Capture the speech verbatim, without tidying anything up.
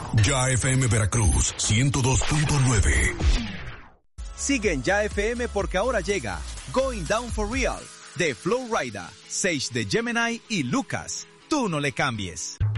Ya F M Veracruz, ciento dos punto nueve. Sigue en Ya F M porque ahora llega Going Down for Real de Flow Rida, Sage de Gemini y Lucas. Tú no le cambies.